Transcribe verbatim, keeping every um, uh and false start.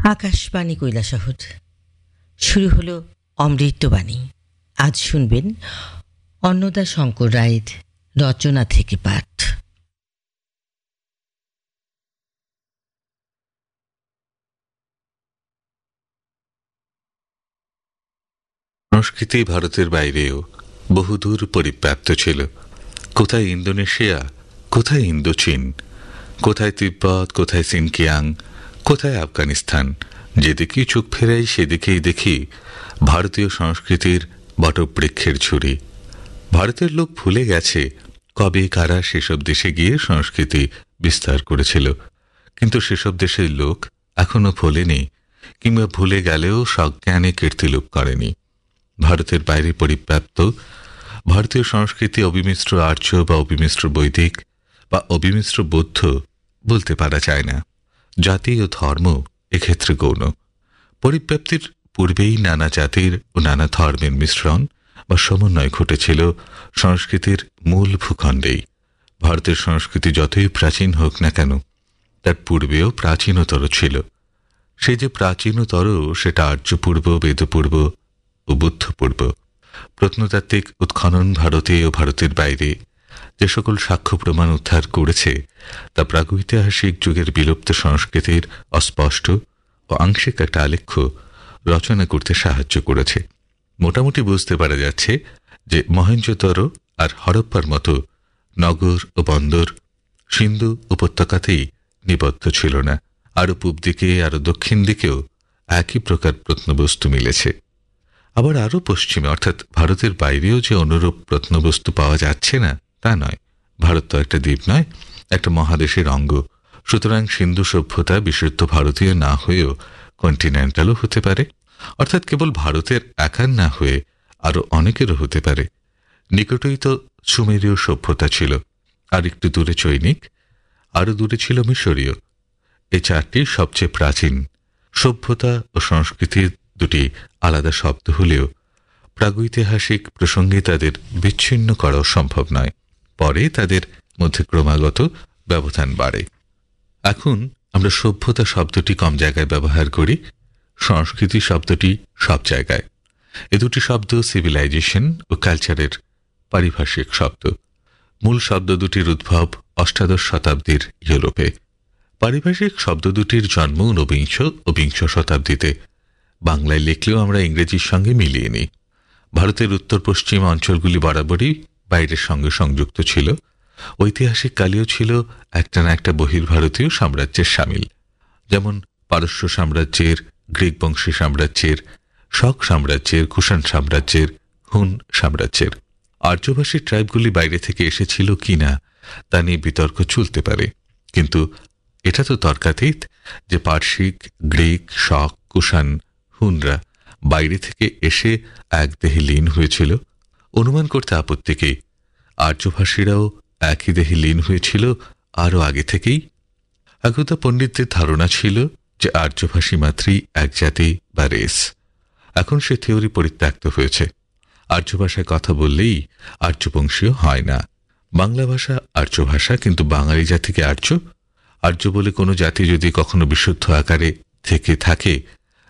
আকাশবাণী কৈলাসহর শুরু হলো অমৃতবাণী। আজ শুনবেন অন্নদা শঙ্কর রায়ের রচনা থেকে পাঠ। সংস্কৃতি ভারতের বাইরেও বহুদূর পরিব্যাপ্ত ছিল। কোথায় ইন্দোনেশিয়া, কোথায় ইন্দোচীন, কোথায় তিব্বত, কোথায় সিনকিয়াং, কোথায় আফগানিস্তান। যেদিকেই চোখ ফেরাই সেদিকেই দেখি ভারতীয় সংস্কৃতির বটবৃক্ষের ঝুড়ি। ভারতের লোক ভুলে গেছে কবে কারা সেসব দেশে গিয়ে সংস্কৃতি বিস্তার করেছিল, কিন্তু সেসব দেশের লোক এখনো ভোলেনি, কিংবা ভুলে গেলেও সজ্ঞানে কীর্তিলোপ করেনি। ভারতের বাইরে পরিব্যাপ্ত ভারতীয় সংস্কৃতি অবিমিশ্র আর্য বা অবিমিশ্র বৈদিক বা অবিমিশ্র বৌদ্ধ বলতে পারা যায় না। জাতি ও ধর্ম এক্ষেত্রে গৌণ। পরিব্যাপ্তির পূর্বেই নানা জাতির ও নানা ধর্মের মিশ্রণ বা সমন্বয় ঘটেছিল সংস্কৃতির মূল ভূখণ্ডেই। ভারতের সংস্কৃতি যতই প্রাচীন হোক না কেন, তার পূর্বেও প্রাচীনতর ছিল। সে যে প্রাচীনতর সেটা আর্যপূর্ব, বেদপূর্ব ও বুদ্ধপূর্ব। প্রত্নতাত্ত্বিক উৎখনন ভারতে ও ভারতের বাইরে যে সকল সাক্ষ্য প্রমাণ উদ্ধার করেছে তা প্রাগৈতিহাসিক যুগের বিলুপ্ত সংস্কৃতির অস্পষ্ট ও আংশিক একটা আলেখ্য রচনা করতে সাহায্য করেছে। মোটামুটি বুঝতে পারা যাচ্ছে যে মহেঞ্জোদরো আর হরপ্পার মতো নগর ও বন্দর সিন্ধু উপত্যকাতেই নিবদ্ধ ছিল না। আরও পূব দিকে আরও দক্ষিণ দিকেও একই প্রকার প্রত্নবস্তু মিলেছে। আবার আরও পশ্চিমে অর্থাৎ ভারতের বাইরেও যে অনুরূপ প্রত্নবস্তু পাওয়া যাচ্ছে না তা নয়। ভারত তো একটা দ্বীপ নয়, একটা মহাদেশের অঙ্গ। সুতরাং সিন্ধু সভ্যতা বিশুদ্ধ ভারতীয় না হয়েও কন্টিনেন্টালও হতে পারে, অর্থাৎ কেবল ভারতের একার না হয়ে আরও অনেকেরও হতে পারে। নিকটেই তো সুমেরীয় সভ্যতা ছিল, আর একটু দূরে চৈনিক, আরও দূরে ছিল মিশরীয়। এই চারটি সবচেয়ে প্রাচীন। সভ্যতা ও সংস্কৃতির দুটি আলাদা শব্দ হলেও প্রাগৈতিহাসিক প্রসঙ্গে তাদের বিচ্ছিন্ন করাও সম্ভব নয়। পরে তাদের মধ্যে ক্রমাগত ব্যবধান বাড়ে। এখন আমরা সভ্যতা শব্দটি কম জায়গায় ব্যবহার করি, সংস্কৃতি শব্দটি সব জায়গায়। এ দুটি শব্দ সিভিলাইজেশন ও কালচারের পারিভাষিক শব্দ। মূল শব্দ দুটির উদ্ভব অষ্টাদশ শতাব্দীর ইউরোপে। পারিভাষিক শব্দ দুটির জন্ম ঊনবিংশ ও বিংশ শতাব্দীতে। বাংলায় লিখলেও আমরা ইংরেজির সঙ্গে মিলিয়ে নিই। ভারতের উত্তর পশ্চিম অঞ্চলগুলি বরাবরই বাইরের সঙ্গে সংযুক্ত ছিল। ঐতিহাসিক কালেও ছিল একটা না একটা বহির্ভারতীয় সাম্রাজ্যের সামিল, যেমন পারস্য সাম্রাজ্যের, গ্রিক বংশী সাম্রাজ্যের, শক সাম্রাজ্যের, কুষাণ সাম্রাজ্যের, হুন সাম্রাজ্যের। আর্যভাষী ট্রাইবগুলি বাইরে থেকে এসেছিল কিনা তা নিয়ে বিতর্ক চলতে পারে, কিন্তু এটা তো তর্কাতীত যে পার্সিক, গ্রিক, শক, কুষাণ, হুনরা বাইরে থেকে এসে এক দেহে লীন হয়েছিল। অনুমান করতে আপত্তি কি? আর্যভাষীরাও একই দেহে লীন হয়েছিল আরও আগে থেকেই। একদা পণ্ডিতদের ধারণা ছিল যে আর্যভাষী মাত্রই এক জাতি বা রেস। এখন সে থিওরি পরিত্যক্ত হয়েছে। আর্য ভাষায় কথা বললেই আর্যবংশীয় হয় না। বাংলা ভাষা আর্য ভাষা, কিন্তু বাঙালি জাতিকে আর্য আর্য বলে কোনো জাতি যদি কখনো বিশুদ্ধ আকারে থেকে থাকে